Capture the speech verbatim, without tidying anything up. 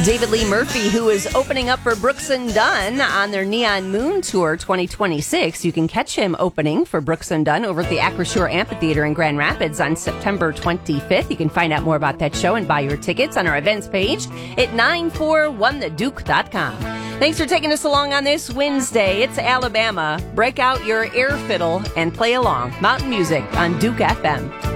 David Lee Murphy, who is opening up for Brooks and Dunn on their Neon Moon Tour twenty twenty-six. You can catch him opening for Brooks and Dunn over at the Acrisure Amphitheater in Grand Rapids on September twenty-fifth. You can find out more about that show and buy your tickets on our events page at nine four one the duke dot com. Thanks for taking us along on this Wednesday. It's Alabama. Break out your air fiddle and play along. Mountain Music on Duke F M.